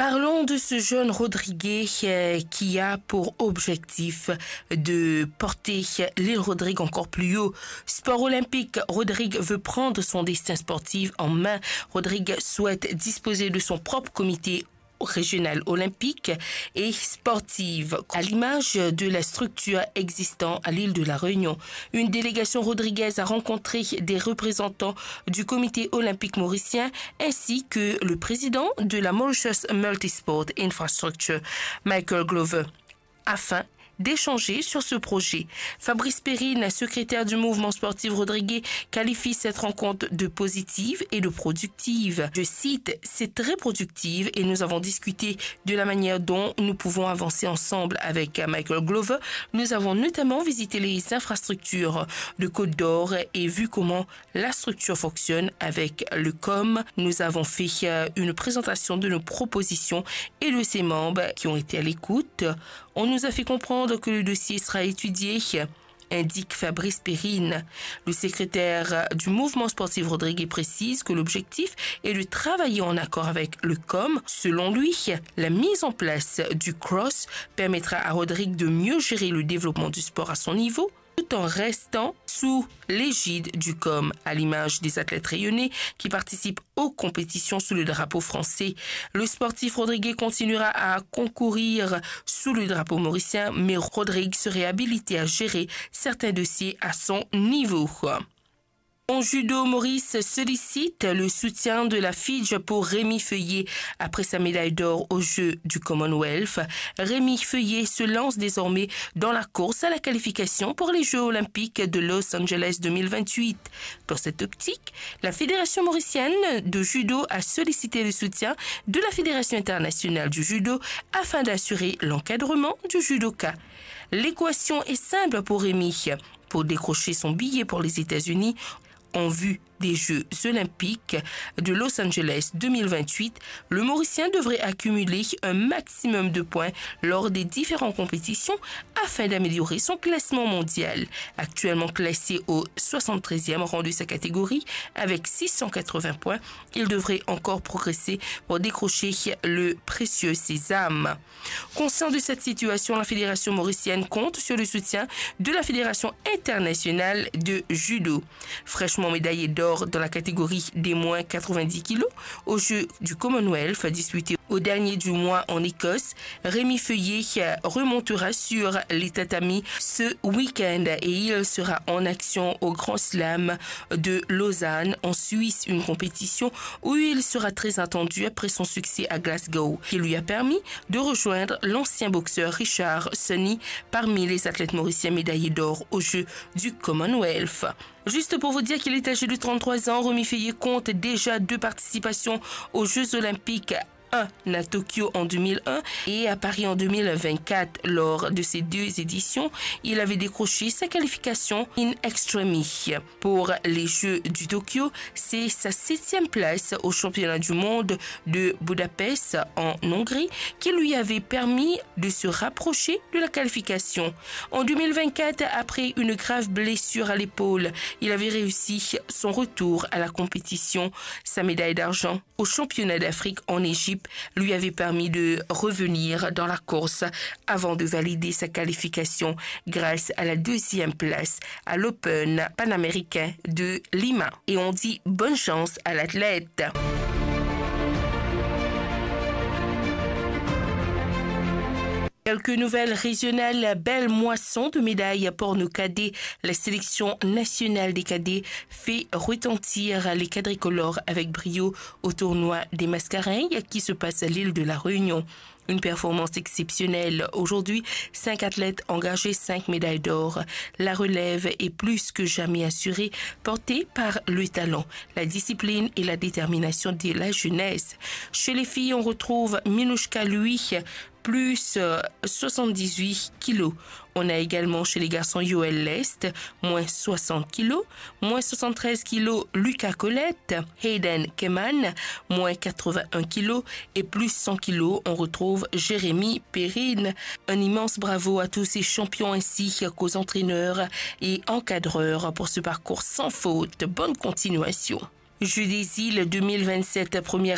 Parlons de ce jeune Rodriguez qui a pour objectif de porter l'île Rodrigue encore plus haut. Sport olympique, Rodrigue veut prendre son destin sportif en main. Rodrigue souhaite disposer de son propre comité régionale olympique et sportive, à l'image de la structure existante à l'île de la Réunion. Une délégation rodriguaise a rencontré des représentants du comité olympique mauricien ainsi que le président de la Mauritius Multisport Infrastructure, Michael Glover, afin d'échanger sur ce projet. Fabrice Perrine, secrétaire du mouvement sportif Rodriguez, qualifie cette rencontre de positive et de productive. Je cite, « C'est très productive et nous avons discuté de la manière dont nous pouvons avancer ensemble avec Michael Glover. Nous avons notamment visité les infrastructures de Côte d'Or et vu comment la structure fonctionne avec le COM. Nous avons fait une présentation de nos propositions et de ses membres qui ont été à l'écoute. On nous a fait comprendre que le dossier sera étudié, indique Fabrice Perrine. Le secrétaire du mouvement sportif Rodriguez précise que l'objectif est de travailler en accord avec le COM. Selon lui, la mise en place du CROSS permettra à Rodrigue de mieux gérer le développement du sport à son niveau, tout en restant sous l'égide du COM, à l'image des athlètes rayonnais qui participent aux compétitions sous le drapeau français. Le sportif Rodriguez continuera à concourir sous le drapeau mauricien, mais Rodrigue serait habilité à gérer certains dossiers à son niveau. En judo, Maurice sollicite le soutien de la FIDJ pour Rémi Feuillet après sa médaille d'or aux Jeux du Commonwealth. Rémi Feuillet se lance désormais dans la course à la qualification pour les Jeux olympiques de Los Angeles 2028. Dans cette optique, la Fédération mauricienne de judo a sollicité le soutien de la Fédération internationale du judo afin d'assurer l'encadrement du judoka. L'équation est simple pour Rémi. Pour décrocher son billet pour les États-Unis, en vue des Jeux olympiques de Los Angeles 2028, le Mauricien devrait accumuler un maximum de points lors des différentes compétitions afin d'améliorer son classement mondial. Actuellement classé au 73e rang de sa catégorie avec 680 points, il devrait encore progresser pour décrocher le précieux sésame. Conscient de cette situation, la Fédération mauricienne compte sur le soutien de la Fédération internationale de judo. Fraîchement médaillé d'or dans la catégorie des moins 90 kg aux Jeux du Commonwealth disputés au dernier du mois en Écosse, Rémi Feuillet remontera sur les tatamis ce week-end et il sera en action au Grand Slam de Lausanne en Suisse, une compétition où il sera très attendu après son succès à Glasgow, qui lui a permis de rejoindre l'ancien boxeur Richard Sonny parmi les athlètes mauriciens médaillés d'or aux Jeux du Commonwealth. Juste pour vous dire qu'il est âgé de 33 ans, Rémi Feuillet compte déjà 2 participations aux Jeux olympiques, un à Tokyo en 2001 et à Paris en 2024. Lors de ces 2 éditions, il avait décroché sa qualification in extremis. Pour les Jeux du Tokyo, c'est sa 7e place au championnat du monde de Budapest en Hongrie qui lui avait permis de se rapprocher de la qualification. En 2024, après une grave blessure à l'épaule, il avait réussi son retour à la compétition. Sa médaille d'argent au championnat d'Afrique en Égypte lui avait permis de revenir dans la course avant de valider sa qualification grâce à la 2e place à l'Open panaméricain de Lima. Et on dit bonne chance à l'athlète. Quelques nouvelles régionales. Belle moisson de médailles pour nos cadets. La sélection nationale des cadets fait retentir les quadricolores avec brio au tournoi des Mascareilles qui se passe à l'île de la Réunion. Une performance exceptionnelle. Aujourd'hui, 5 athlètes engagés, 5 médailles d'or. La relève est plus que jamais assurée, portée par le talent, la discipline et la détermination de la jeunesse. Chez les filles, on retrouve Minouchka Louis, plus 78 kilos. On a également chez les garçons Yoel Lest, moins 60 kilos, moins 73 kilos Lucas Colette, Hayden Keman, moins 81 kilos et plus 100 kilos, on retrouve Jérémy Perrine. Un immense bravo à tous ces champions ainsi qu'aux entraîneurs et encadreurs pour ce parcours sans faute. Bonne continuation. Jeux des îles 2027, première